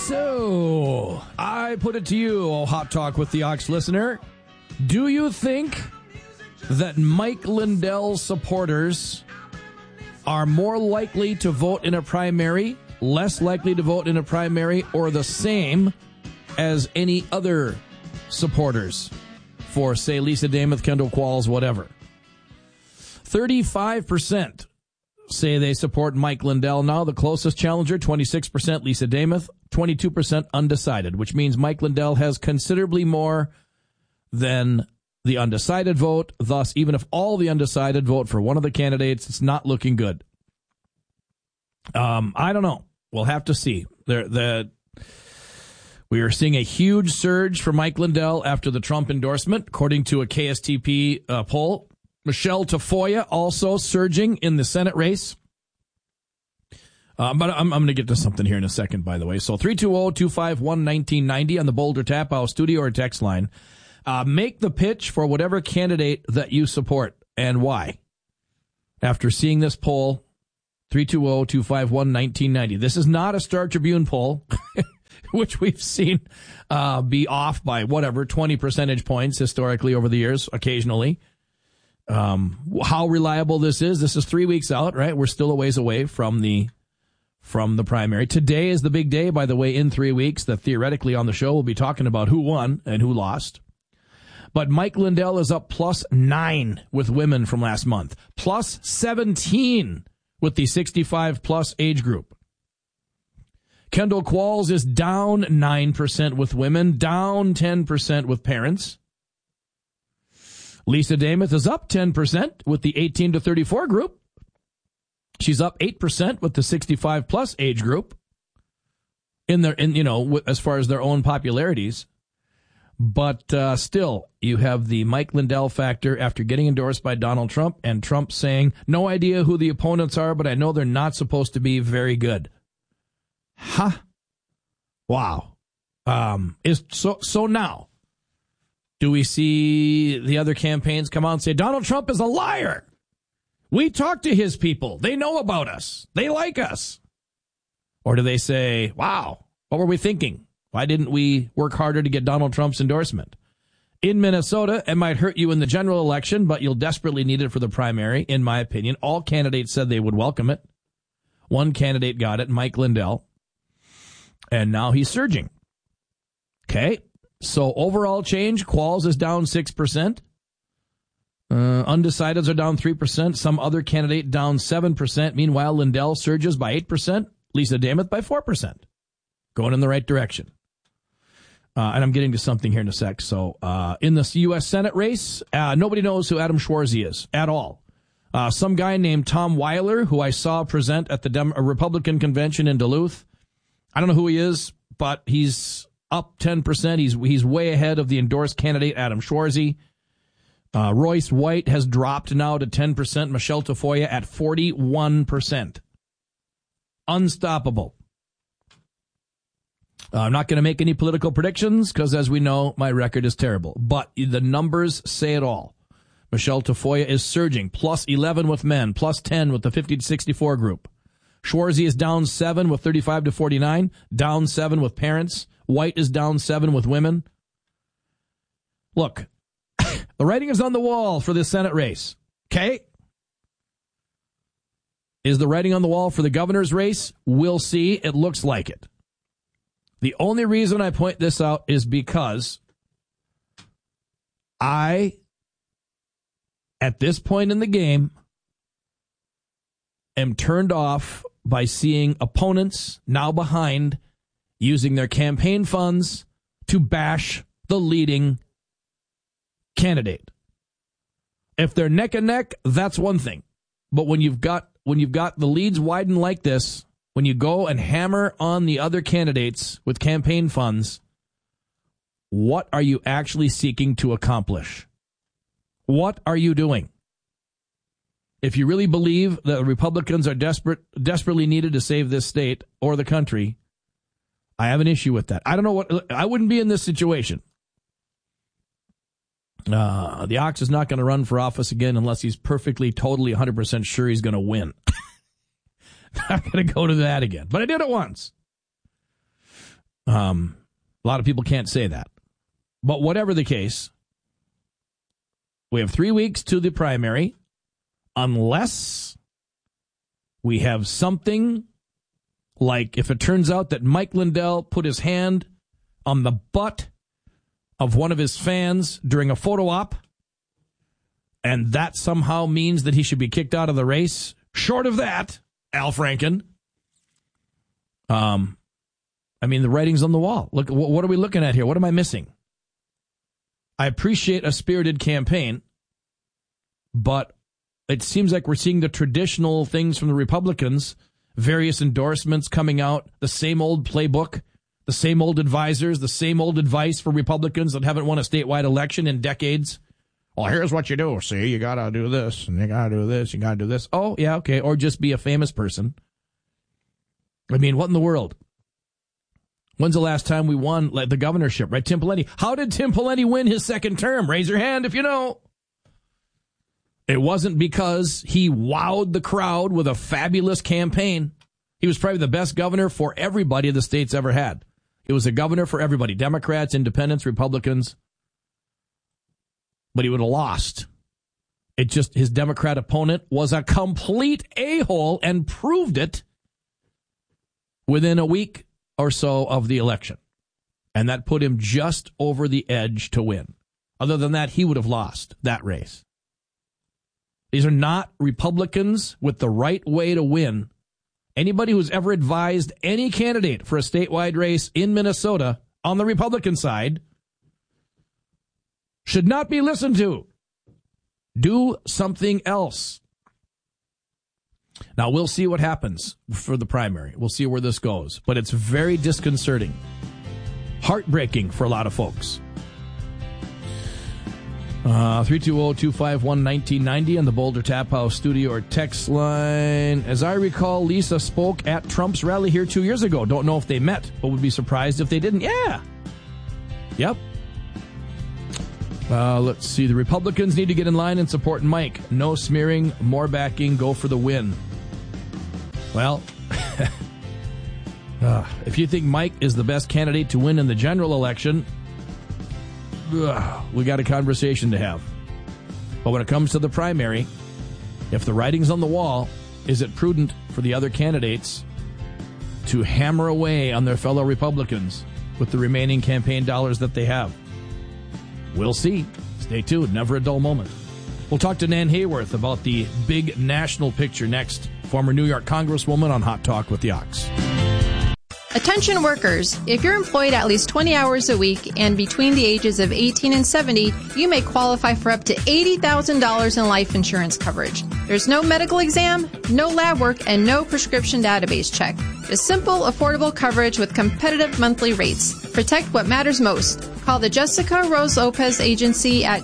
So, I put it to you, oh Hot Talk with the Ox listener. Do you think that Mike Lindell's supporters are more likely to vote in a primary, less likely to vote in a primary, or the same as any other supporters for, say, Lisa Dameth, Kendall Qualls, whatever? 35% say they support Mike Lindell now. The closest challenger, 26% Lisa Dameth, 22% undecided, which means Mike Lindell has considerably more than the undecided vote. Thus, even if all the undecided vote for one of the candidates, it's not looking good. I don't know. We'll have to see. We are seeing a huge surge for Mike Lindell after the Trump endorsement, according to a KSTP poll. Michelle Tafoya also surging in the Senate race. But I'm going to get to something here in a second, by the way. So 320-251-1990 on the Boulder Tap House studio or text line. Make the pitch for whatever candidate that you support and why. After seeing this poll, 320-251-1990. This is not a Star Tribune poll, which we've seen be off by, 20 percentage points historically over the years, occasionally. How reliable this is 3 weeks out, right? We're still a ways away from the primary. Today is the big day, by the way, in 3 weeks, that theoretically on the show we'll be talking about who won and who lost. But Mike Lindell is up +9 with women from last month, +17 with the 65-plus age group. Kendall Qualls is down 9% with women, down 10% with parents. Lisa Dameth is up 10% with the 18 to 34 group. She's up 8% with the 65-plus age group as far as their own popularities. But still, you have the Mike Lindell factor after getting endorsed by Donald Trump, and Trump saying, no idea who the opponents are, but I know they're not supposed to be very good. Huh? Wow. So now, do we see the other campaigns come out and say, Donald Trump is a liar? We talk to his people. They know about us. They like us. Or do they say, wow, what were we thinking? Why didn't we work harder to get Donald Trump's endorsement? In Minnesota, it might hurt you in the general election, but you'll desperately need it for the primary, in my opinion. All candidates said they would welcome it. One candidate got it, Mike Lindell. And now he's surging. Okay, so overall change, Qualls is down 6%. Undecideds are down 3%. Some other candidate down 7%. Meanwhile, Lindell surges by 8%. Lisa Dameth by 4%. Going in the right direction. And I'm getting to something here in a sec. So in the U.S. Senate race, nobody knows who Adam Schwarzy is at all. Some guy named Tom Weiler, who I saw present at the Republican convention in Duluth. I don't know who he is, but he's up 10%. He's way ahead of the endorsed candidate, Adam Schwarzy. Royce White has dropped now to 10%. Michelle Tafoya at 41%. Unstoppable. I'm not going to make any political predictions because, as we know, my record is terrible. But the numbers say it all. Michelle Tafoya is surging, +11 with men, +10 with the 50 to 64 group. Schwarzy is down 7 with 35 to 49, down 7 with parents. White is down 7 with women. Look, the writing is on the wall for this Senate race, okay? Is the writing on the wall for the governor's race? We'll see. It looks like it. The only reason I point this out is because I, at this point in the game, am turned off by seeing opponents now behind using their campaign funds to bash the leading candidate. If they're neck and neck, that's one thing. But when you've got the leads widen like this, when you go and hammer on the other candidates with campaign funds, what are you actually seeking to accomplish? What are you doing? If you really believe that Republicans are desperately needed to save this state or the country, I have an issue with that. I don't know I wouldn't be in this situation. The Ox is not going to run for office again unless he's perfectly, totally, 100% sure he's going to win. Not going to go to that again. But I did it once. A lot of people can't say that. But whatever the case, we have 3 weeks to the primary, unless we have something like if it turns out that Mike Lindell put his hand on the butt of one of his fans during a photo op, and that somehow means that he should be kicked out of the race. Short of that, Al Franken. I mean, the writing's on the wall. Look, what are we looking at here? What am I missing? I appreciate a spirited campaign, but it seems like we're seeing the traditional things from the Republicans, various endorsements coming out, the same old playbook, the same old advisors, the same old advice for Republicans that haven't won a statewide election in decades. Well, here's what you do. See, you got to do this, and you got to do this, you got to do this. Oh, yeah, okay. Or just be a famous person. I mean, what in the world? When's the last time we won the governorship, right? Tim Pawlenty. How did Tim Pawlenty win his second term? Raise your hand if you know. It wasn't because he wowed the crowd with a fabulous campaign. He was probably the best governor for everybody the state's ever had. He was a governor for everybody, Democrats, independents, Republicans. But he would have lost. It just, his Democrat opponent was a complete a-hole and proved it within a week or so of the election. And that put him just over the edge to win. Other than that, he would have lost that race. These are not Republicans with the right way to win. Anybody who's ever advised any candidate for a statewide race in Minnesota on the Republican side should not be listened to. Do something else. Now, we'll see what happens for the primary. We'll see where this goes. But it's very disconcerting. Heartbreaking for a lot of folks. 320-251-1990 on the Boulder Tap House studio or text line. As I recall, Lisa spoke at Trump's rally here 2 years ago. Don't know if they met, but would be surprised if they didn't. Yeah. Yep. Let's see. The Republicans need to get in line and support Mike. No smearing, more backing, go for the win. Well, if you think Mike is the best candidate to win in the general election, we got a conversation to have. But when it comes to the primary, if the writing's on the wall, is it prudent for the other candidates to hammer away on their fellow Republicans with the remaining campaign dollars that they have? We'll see. Stay tuned. Never a dull moment. We'll talk to Nan Hayworth about the big national picture next. Former New York Congresswoman on Hot Talk with the Ox. Attention workers, if you're employed at least 20 hours a week and between the ages of 18 and 70, you may qualify for up to $80,000 in life insurance coverage. There's no medical exam, no lab work, and no prescription database check. Just simple, affordable coverage with competitive monthly rates. Protect what matters most. Call the Jessica Rose Lopez Agency at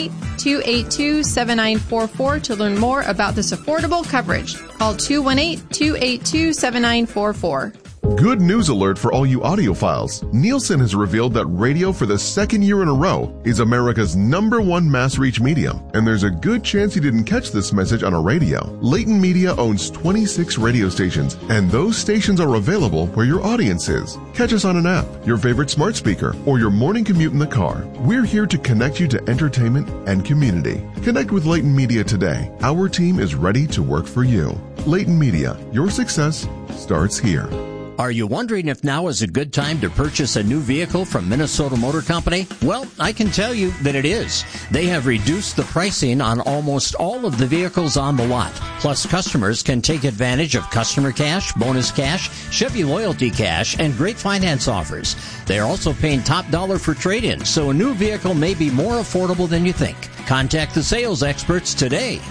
218-282-7944 to learn more about this affordable coverage. Call 218-282-7944. Good news alert for all you audiophiles. Nielsen has revealed that radio for the second year in a row is America's #1 mass reach medium, and there's a good chance you didn't catch this message on a radio. Leighton Media owns 26 radio stations, and those stations are available where your audience is. Catch us on an app, your favorite smart speaker, or your morning commute in the car. We're here to connect you to entertainment and community. Connect with Leighton Media today. Our team is ready to work for you. Leighton Media, your success starts here. Are you wondering if now is a good time to purchase a new vehicle from Minnesota Motor Company? Well, I can tell you that it is. They have reduced the pricing on almost all of the vehicles on the lot. Plus, customers can take advantage of customer cash, bonus cash, Chevy loyalty cash, and great finance offers. They are also paying top dollar for trade-ins, so a new vehicle may be more affordable than you think. Contact the sales experts today.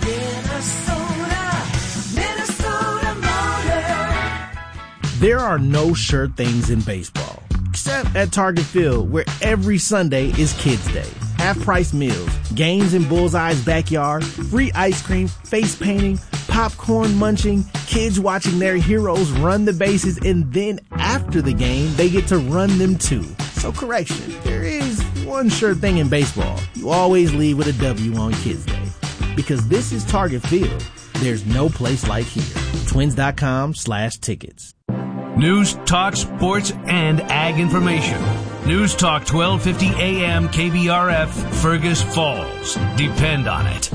There are no sure things in baseball, except at Target Field, where every Sunday is Kids Day. Half-price meals, games in Bullseye's backyard, free ice cream, face painting, popcorn munching, kids watching their heroes run the bases, and then after the game, they get to run them too. So correction, there is one sure thing in baseball. You always leave with a W on Kids Day. Because this is Target Field, there's no place like here. Twins.com/tickets. News, talk, sports, and ag information. News Talk 1250 AM KBRF, Fergus Falls. Depend on it.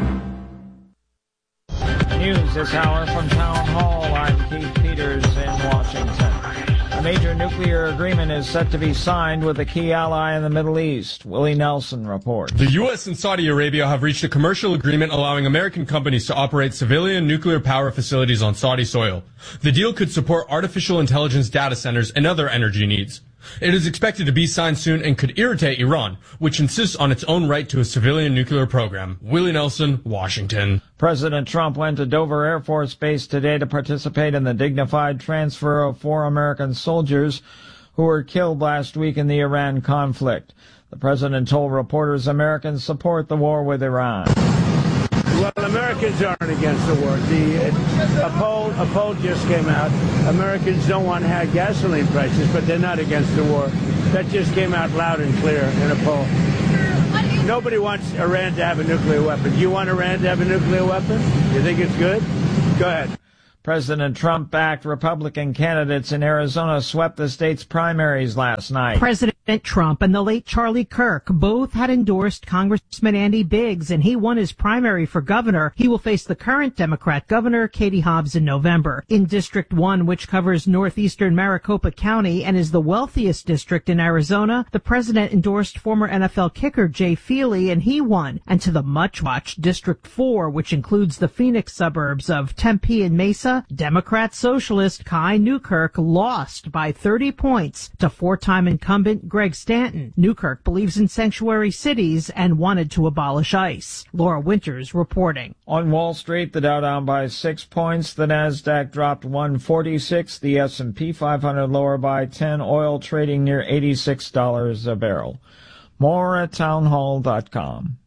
News this hour from Town Hall. I'm Keith Peters in Washington. A major nuclear agreement is set to be signed with a key ally in the Middle East. Willie Nelson reports. The U.S. and Saudi Arabia have reached a commercial agreement allowing American companies to operate civilian nuclear power facilities on Saudi soil. The deal could support artificial intelligence data centers and other energy needs. It is expected to be signed soon and could irritate Iran, which insists on its own right to a civilian nuclear program. Willie Nelson, Washington. President Trump went to Dover Air Force Base today to participate in the dignified transfer of 4 American soldiers who were killed last week in the Iran conflict. The president told reporters Americans support the war with Iran. Well, Americans aren't against the war. A poll just came out. Americans don't want high gasoline prices, but they're not against the war. That just came out loud and clear in a poll. Nobody wants Iran to have a nuclear weapon. You want Iran to have a nuclear weapon? You think it's good? Go ahead. President Trump-backed Republican candidates in Arizona swept the state's primaries last night. President Trump and the late Charlie Kirk both had endorsed Congressman Andy Biggs, and he won his primary for governor. He will face the current Democrat governor, Katie Hobbs, in November. In District 1, which covers northeastern Maricopa County and is the wealthiest district in Arizona, the president endorsed former NFL kicker Jay Feely, and he won. And to the much-watched District 4, which includes the Phoenix suburbs of Tempe and Mesa, Democrat socialist Kai Newkirk lost by 30 points to 4-time incumbent Greg Stanton. Newkirk believes in sanctuary cities and wanted to abolish ICE. Laura Winters reporting. On Wall Street, the Dow down by 6 points. The Nasdaq dropped 146. The S&P 500 lower by 10. Oil trading near $86 a barrel. More at townhall.com.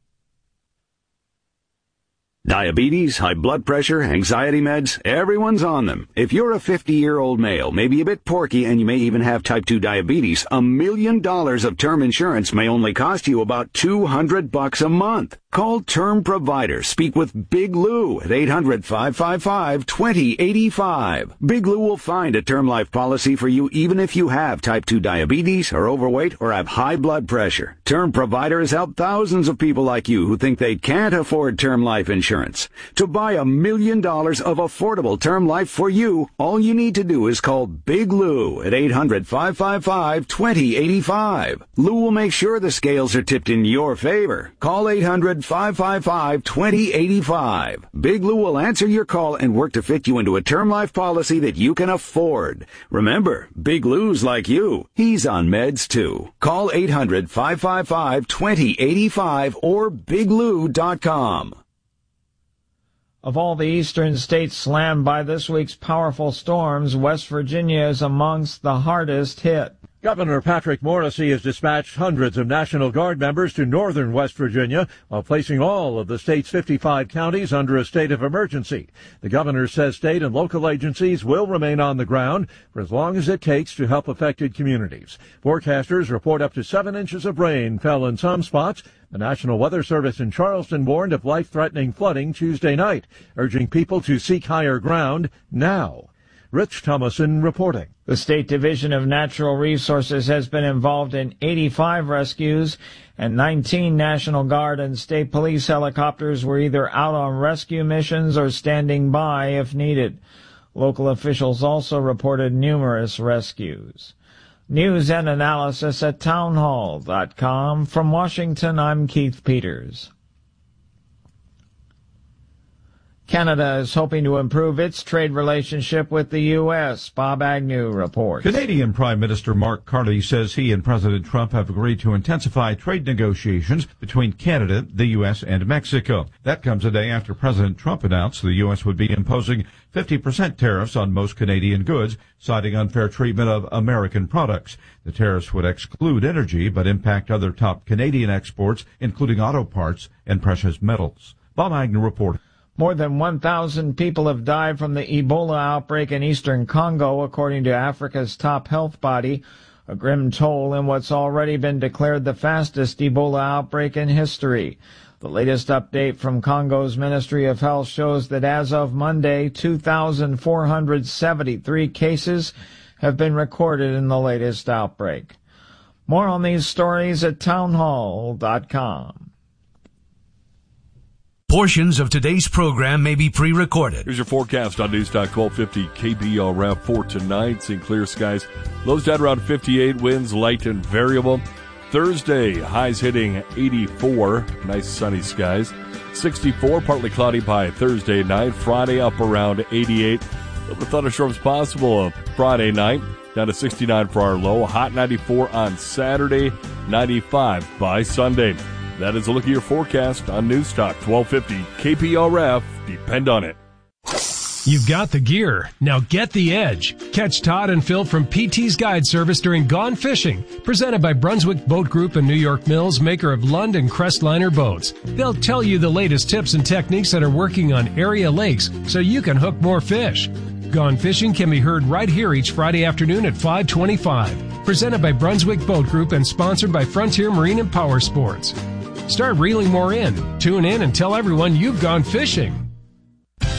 Diabetes, high blood pressure, anxiety meds, everyone's on them. If you're a 50-year-old male, maybe a bit porky, and you may even have type 2 diabetes, $1 million of term insurance may only cost you about $200 a month. Call Term Provider. Speak with Big Lou at 800-555-2085. Big Lou will find a term life policy for you even if you have type 2 diabetes, are overweight, or have high blood pressure. Term Provider has helped thousands of people like you who think they can't afford term life insurance. To buy $1 million of affordable term life for you, all you need to do is call Big Lou at 800-555-2085. Lou will make sure the scales are tipped in your favor. Call 800-555-2085. Big Lou will answer your call and work to fit you into a term life policy that you can afford. Remember, Big Lou's like you. He's on meds too. Call 800-555-2085 or biglou.com. Of all the eastern states slammed by this week's powerful storms, West Virginia is amongst the hardest hit. Governor Patrick Morrisey has dispatched hundreds of National Guard members to northern West Virginia while placing all of the state's 55 counties under a state of emergency. The governor says state and local agencies will remain on the ground for as long as it takes to help affected communities. Forecasters report up to 7 inches of rain fell in some spots. The National Weather Service in Charleston warned of life-threatening flooding Tuesday night, urging people to seek higher ground now. Rich Thomason reporting. The State Division of Natural Resources has been involved in 85 rescues, and 19 National Guard and state police helicopters were either out on rescue missions or standing by if needed. Local officials also reported numerous rescues. News and analysis at townhall.com. From Washington, I'm Keith Peters. Canada is hoping to improve its trade relationship with the U.S. Bob Agnew reports. Canadian Prime Minister Mark Carney says he and President Trump have agreed to intensify trade negotiations between Canada, the U.S., and Mexico. That comes a day after President Trump announced the U.S. would be imposing 50% tariffs on most Canadian goods, citing unfair treatment of American products. The tariffs would exclude energy, but impact other top Canadian exports, including auto parts and precious metals. Bob Agnew reported. More than 1,000 people have died from the Ebola outbreak in eastern Congo, according to Africa's top health body, a grim toll in what's already been declared the fastest Ebola outbreak in history. The latest update from Congo's Ministry of Health shows that as of Monday, 2,473 cases have been recorded in the latest outbreak. More on these stories at townhall.com. Portions of today's program may be pre-recorded. Here's your forecast on News Talk 1250 KBRF for tonight. Seeing clear skies. Lows down around 58, winds light and variable. Thursday, highs hitting 84, nice sunny skies. 64, partly cloudy by Thursday night. Friday up around 88. Little thunderstorms possible Friday night. Down to 69 for our low. Hot 94 on Saturday. 95 by Sunday. That is a look at your forecast on News Talk 1250 KPRF. Depend on it. You've got the gear. Now get the edge. Catch Todd and Phil from PT's Guide Service during Gone Fishing, presented by Brunswick Boat Group and New York Mills, maker of Lund and Crestliner boats. They'll tell you the latest tips and techniques that are working on area lakes so you can hook more fish. Gone Fishing can be heard right here each Friday afternoon at 5:25. Presented by Brunswick Boat Group and sponsored by Frontier Marine and Power Sports. Start reeling more in. Tune in and tell everyone you've gone fishing.